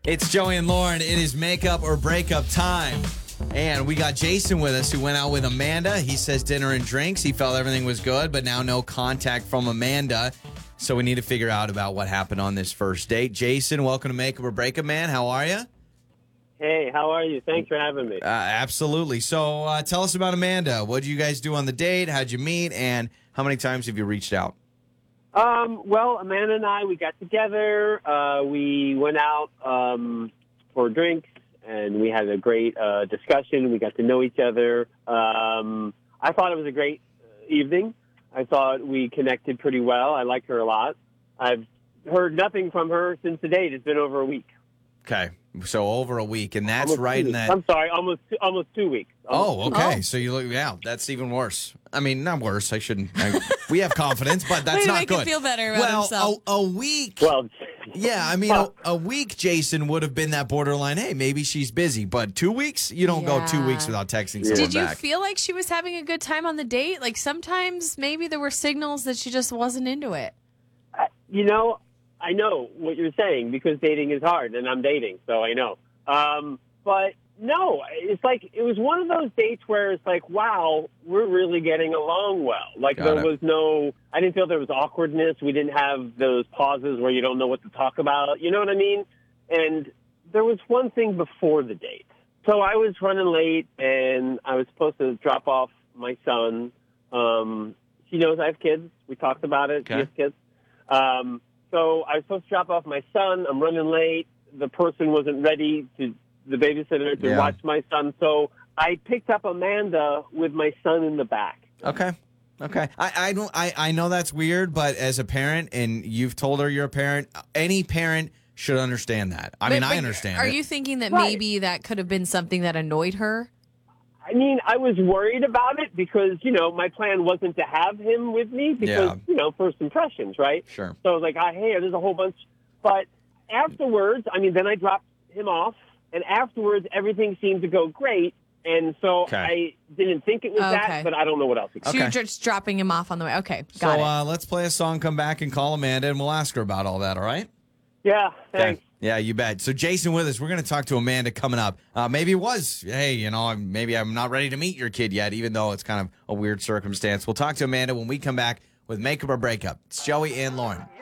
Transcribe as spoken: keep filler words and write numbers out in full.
It's Joey and Lauren. It is makeup or breakup time. And we got Jason with us who went out with Amanda. He says dinner and drinks. He felt everything was good, but now no contact from Amanda. So we need to figure out about what happened on this first date. Jason, welcome to Makeup or Breakup, man. How are you? Hey, how are you? Thanks for having me. Uh, absolutely. So uh, tell us about Amanda. What did you guys do on the date? How'd you meet? And how many times have you reached out? Um, well, Amanda and I, we got together. Uh, we went out um, for drinks, and we had a great uh, discussion. We got to know each other. Um, I thought it was a great evening. I thought we connected pretty well. I liked her a lot. I've heard nothing from her since the date. It's been over a week. Okay. So over a week, and that's Almost right two in weeks. that. I'm sorry, almost two, almost two weeks. Oh, Almost. okay. Oh. So you look, yeah, that's even worse. I mean, not worse. I shouldn't. I, we have confidence, but that's Way to not make good. him feel better about well, himself. a, a week. Well, yeah, I mean, a, a week, Jason, would have been that borderline. Hey, maybe she's busy, but two weeks, you don't go two Yeah. weeks without texting Yeah. someone Did you back. feel like she was having a good time on the date? Like sometimes maybe there were signals that she just wasn't into it. I- you know, I know what you're saying because dating is hard, and I'm dating, so I know. Um, but no, it's like it was one of those dates where it's like, wow, we're really getting along well. Like Got there it. was no, I didn't feel there was awkwardness. We didn't have those pauses where you don't know what to talk about. You know what I mean? And there was one thing before the date. So I was running late, and I was supposed to drop off my son. Um, she knows I have kids. We talked about it. She Okay. has kids. Um, so I was supposed to drop off my son. I'm running late. The person wasn't ready to, the babysitter, to Yeah. watch my son. So I picked up Amanda with my son in the back. Okay. Okay. I, I don't I, I know that's weird, but as a parent, and you've told her you're a parent, any parent should understand that. I mean, But- I but understand Are it. you thinking that Right. maybe that could have been something that annoyed her? I mean, I was worried about it because, you know, my plan wasn't to have him with me because, Yeah. you know, first impressions, right? Sure. So I was like, ah, hey, there's a whole bunch. But afterwards, I mean, then I dropped him off, and afterwards, everything seemed to go great. And so Okay. I didn't think it was Okay. that, but I don't know what else. It So Okay. you're just dropping him off on the way. Okay, So got it. uh, let's play a song, come back, and call Amanda, and we'll ask her about all that, all right? Yeah, thanks. Okay. Yeah, you bet. So Jason with us, we're going to talk to Amanda coming up. Uh, maybe it was, hey, you know, I'm- maybe I'm not ready to meet your kid yet, even though it's kind of a weird circumstance. We'll talk to Amanda when we come back with Makeup or Breakup. It's Joey and Lauren.